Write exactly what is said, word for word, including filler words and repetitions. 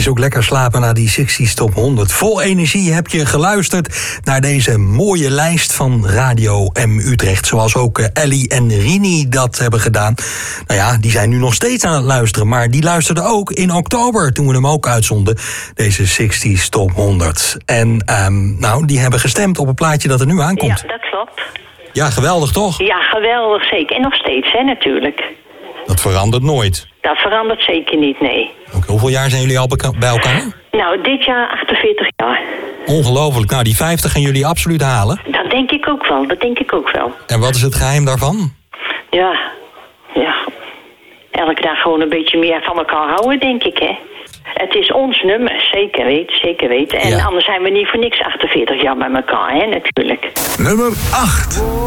is ook lekker slapen na die zestig Top honderd. Vol energie heb je geluisterd naar deze mooie lijst van Radio M Utrecht. Zoals ook Ellie en Rini dat hebben gedaan. Nou ja, die zijn nu nog steeds aan het luisteren. Maar die luisterden ook in oktober, toen we hem ook uitzonden. Deze zestig Top honderd. En um, nou, die hebben gestemd op het plaatje dat er nu aankomt. Ja, dat klopt. Ja, geweldig toch? Ja, geweldig, zeker. En nog steeds, hè, natuurlijk. Dat verandert nooit. Dat verandert zeker niet, nee. Okay, hoeveel jaar zijn jullie al beka- bij elkaar? Nou, dit jaar achtenveertig jaar. Ongelooflijk. Nou, die vijftig gaan jullie absoluut halen. Dat denk ik ook wel, dat denk ik ook wel. En wat is het geheim daarvan? Ja, ja. Elke dag gewoon een beetje meer van elkaar houden, denk ik, hè. Het is ons nummer, zeker weten, zeker weten. En ja. Anders zijn we niet voor niks achtenveertig jaar bij elkaar, hè, natuurlijk. Nummer acht.